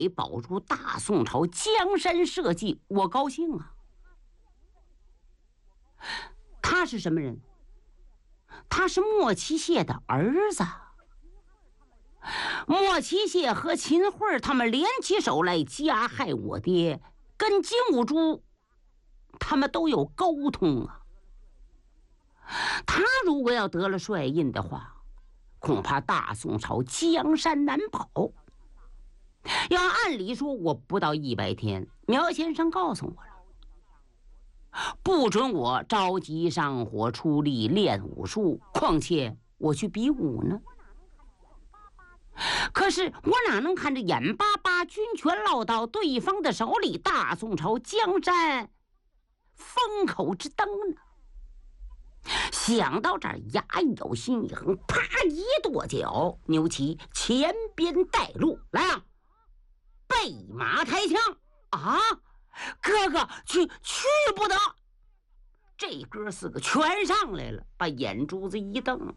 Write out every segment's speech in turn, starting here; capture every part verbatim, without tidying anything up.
保住大宋朝江山社稷，我高兴啊。他是什么人？他是莫齐谢的儿子。莫齐谢和秦桧他们联起手来加害我爹，跟金兀术他们都有沟通啊。他如果要得了帅印的话，恐怕大宋朝江山难保。要按理说，我不到一百天，苗先生告诉我了，不准我着急上火出力练武术，况且我去比武呢。可是我哪能看着眼巴巴军权落到对方的手里，大宋朝江山风口之灯呢？想到这儿，牙一咬，心一横，啪一跺脚，牛骑前边带路来啊！备马抬枪啊！哥哥去去不得！这哥四个全上来了，把眼珠子一瞪，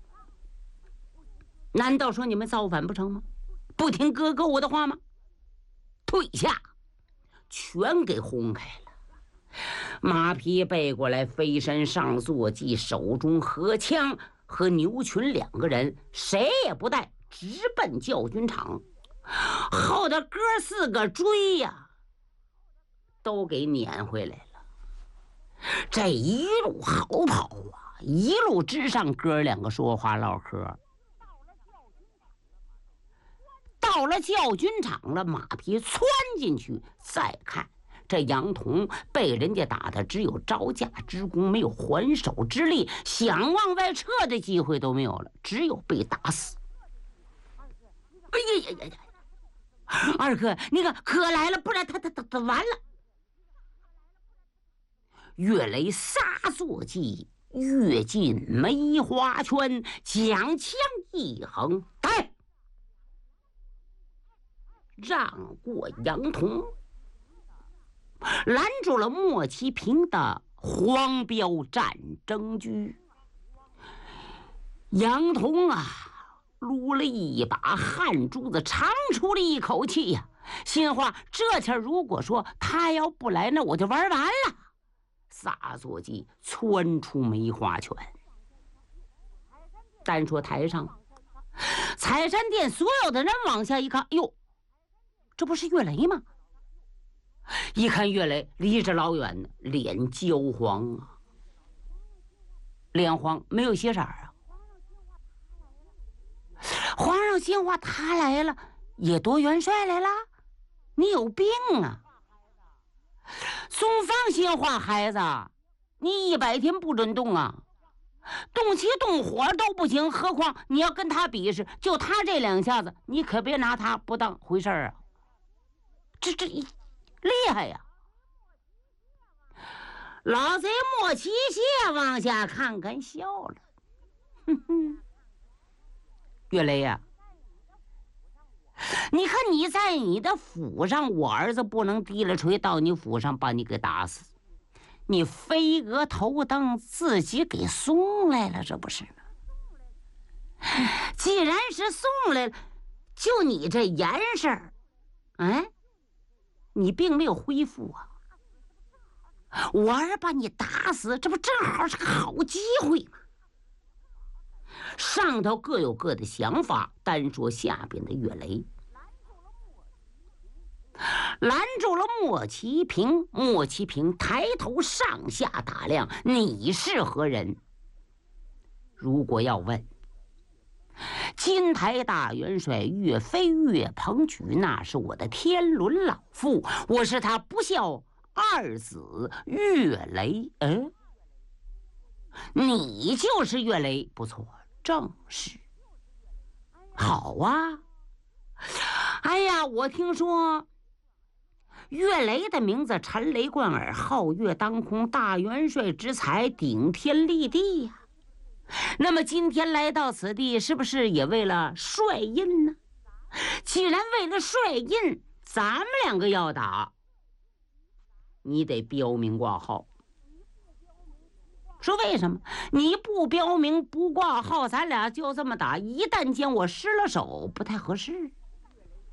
难道说你们造反不成吗？不听哥哥我的话吗？退下！全给轰开了。马匹背过来，飞身上坐骑，手中合枪，和牛群两个人谁也不带，直奔教军场。后头哥四个追呀，都给撵回来了。这一路好跑啊，一路之上，哥两个说话唠嗑。到了教军场了，马匹窜进去，再看这杨童被人家打的只有招架之功，没有还手之力，想往外撤的机会都没有了，只有被打死。哎呀呀呀呀！二哥，你看可来了，不然他他他他完了。岳雷撒坐骑跃进梅花圈，将枪一横，带让过杨童，拦住了莫齐平的黄标战争局。杨童啊，撸了一把汗珠子，长出了一口气呀、啊，心话这天如果说他要不来，那我就玩完了。撒坐骑窜出梅花圈。单说台上，采山殿所有的人往下一看，哟，这不是岳雷吗？一看岳雷离着老远呢，脸焦黄啊，脸黄没有血色啊。皇上心话，他来了也夺元帅来了，你有病啊！宋方心话，孩子，你一百天不准动啊，动气动火都不行，何况你要跟他比试，就他这两下子，你可别拿他不当回事啊！这这厉害呀！老贼莫齐谢往下看看笑了，哼哼，岳雷呀、啊，你看你在你的府上，我儿子不能提了锤到你府上把你给打死，你飞蛾头灯自己给送来了，这不是吗？既然是送来了，就你这严事儿，哎，你并没有恢复啊！我儿把你打死，这不正好是个好机会吗？上头各有各的想法，单说下边的岳雷拦住了莫齐平。莫齐平抬头上下打量，你是何人？如果要问金台大元帅岳飞岳鹏举，那是我的天伦老父，我是他不孝二子岳雷。嗯，你就是岳雷，不错，正是。好啊！哎呀，我听说岳雷的名字陈雷贯耳，皓月当空，大元帅之才，顶天立地呀、啊。那么今天来到此地，是不是也为了帅印呢？既然为了帅印，咱们两个要打，你得标明挂号。说为什么？你不标明不挂号，咱俩就这么打，一旦见我失了手，不太合适。